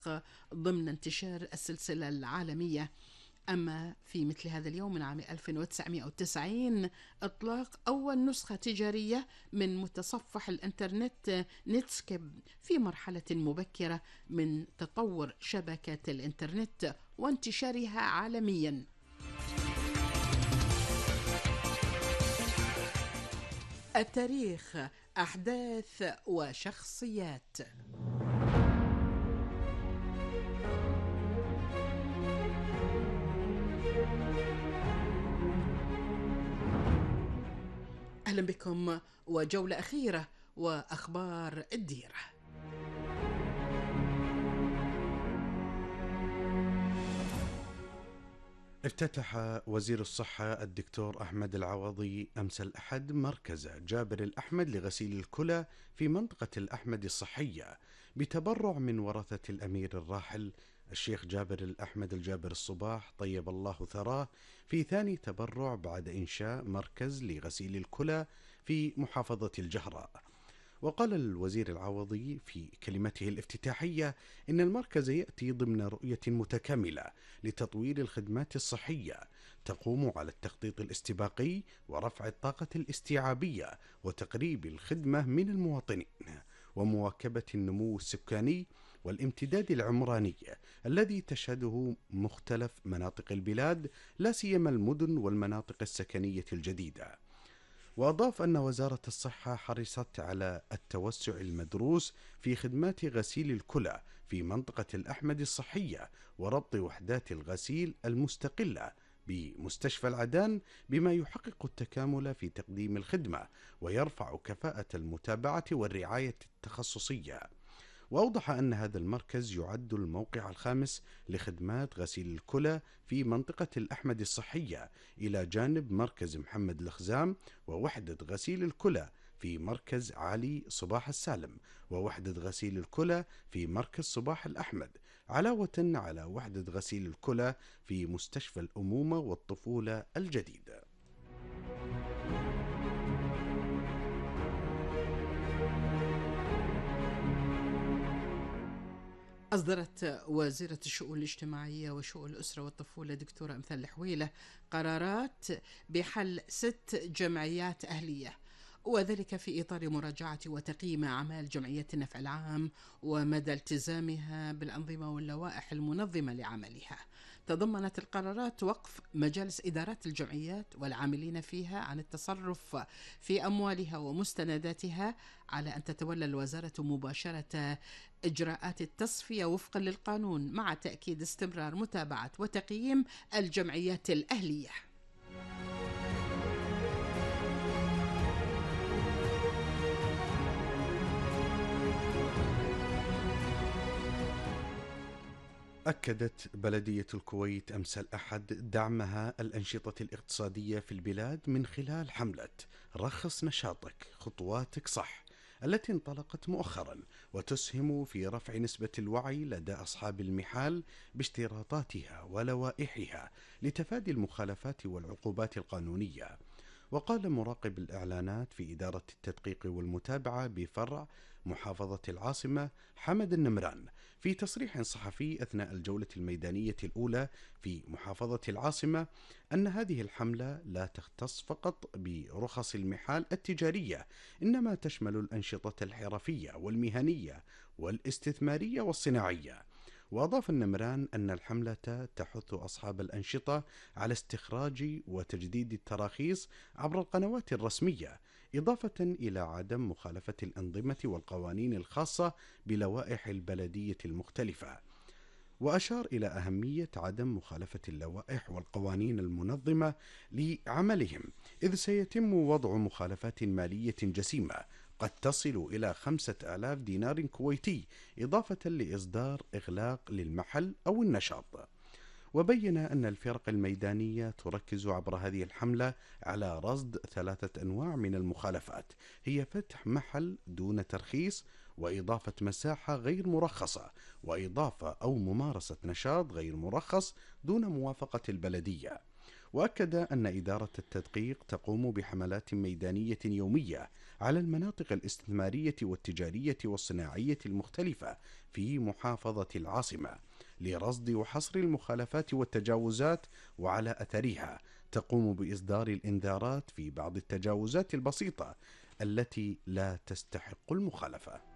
ضمن انتشار السلسلة العالمية. أما في مثل هذا اليوم من عام 1990 إطلاق أول نسخة تجارية من متصفح الإنترنت نتسكيب في مرحلة مبكرة من تطور شبكة الإنترنت وانتشارها عالميا. التاريخ، أحداث وشخصيات. أهلا بكم وجولة أخيرة وأخبار الديرة. افتتح وزير الصحة الدكتور أحمد العوضي أمس الأحد مركز جابر الأحمد لغسيل الكلى في منطقة الأحمد الصحية بتبرع من ورثة الأمير الراحل الشيخ جابر الأحمد الجابر الصباح طيب الله ثراه، في ثاني تبرع بعد إنشاء مركز لغسيل الكلى في محافظة الجهراء. وقال الوزير العوضي في كلمته الافتتاحية إن المركز يأتي ضمن رؤية متكاملة لتطوير الخدمات الصحية تقوم على التخطيط الاستباقي ورفع الطاقة الاستيعابية وتقريب الخدمة من المواطنين ومواكبة النمو السكاني والامتداد العمراني الذي تشهده مختلف مناطق البلاد، لا سيما المدن والمناطق السكنية الجديدة. وأضاف أن وزارة الصحة حرصت على التوسع المدروس في خدمات غسيل الكلى في منطقة الأحمد الصحية وربط وحدات الغسيل المستقلة بمستشفى العدان بما يحقق التكامل في تقديم الخدمة ويرفع كفاءة المتابعة والرعاية التخصصية. وأوضح أن هذا المركز يعد الموقع الخامس لخدمات غسيل الكلى في منطقة الأحمد الصحية إلى جانب مركز محمد الخزام ووحدة غسيل الكلى في مركز علي صباح السالم ووحدة غسيل الكلى في مركز صباح الأحمد، علاوة على وحدة غسيل الكلى في مستشفى الأمومة والطفولة الجديد. أصدرت وزيرة الشؤون الاجتماعية وشؤون الأسرة والطفولة دكتورة أمثال الحويلة قرارات بحل 6 جمعيات أهلية، وذلك في إطار مراجعة وتقييم أعمال جمعية النفع العام ومدى التزامها بالأنظمة واللوائح المنظمة لعملها. تضمنت القرارات وقف مجالس إدارات الجمعيات والعاملين فيها عن التصرف في أموالها ومستنداتها، على أن تتولى الوزارة مباشرة إجراءات التصفية وفقا للقانون، مع تأكيد استمرار متابعة وتقييم الجمعيات الأهلية. أكدت بلدية الكويت أمس الأحد دعمها الأنشطة الاقتصادية في البلاد من خلال حملة رخص نشاطك خطواتك صح التي انطلقت مؤخرا وتسهم في رفع نسبة الوعي لدى أصحاب المحال باشتراطاتها ولوائحها لتفادي المخالفات والعقوبات القانونية. وقال مراقب الإعلانات في إدارة التدقيق والمتابعة بفرع محافظة العاصمة حمد النمران في تصريح صحفي أثناء الجولة الميدانية الأولى في محافظة العاصمة أن هذه الحملة لا تختص فقط برخص المحال التجارية، إنما تشمل الأنشطة الحرفية والمهنية والاستثمارية والصناعية. وأضاف النمران أن الحملة تحث أصحاب الأنشطة على استخراج وتجديد التراخيص عبر القنوات الرسمية، إضافة إلى عدم مخالفة الأنظمة والقوانين الخاصة بلوائح البلدية المختلفة. وأشار إلى أهمية عدم مخالفة اللوائح والقوانين المنظمة لعملهم، إذ سيتم وضع مخالفات مالية جسيمة قد تصل إلى 5000 دينار كويتي، إضافة لإصدار إغلاق للمحل أو النشاط. وبين أن الفرق الميدانية تركز عبر هذه الحملة على رصد 3 أنواع من المخالفات، هي فتح محل دون ترخيص، وإضافة مساحة غير مرخصة، وإضافة أو ممارسة نشاط غير مرخص دون موافقة البلدية. وأكد أن إدارة التدقيق تقوم بحملات ميدانية يومية على المناطق الاستثمارية والتجارية والصناعية المختلفة في محافظة العاصمة لرصد وحصر المخالفات والتجاوزات، وعلى أثرها تقوم بإصدار الإنذارات في بعض التجاوزات البسيطة التي لا تستحق المخالفة.